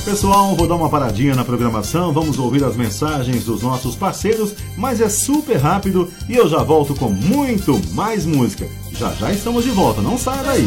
Pessoal, vou dar uma paradinha na programação, vamos ouvir as mensagens dos nossos parceiros, mas é super rápido e eu já volto com muito mais música. Já já estamos de volta, não saia daí.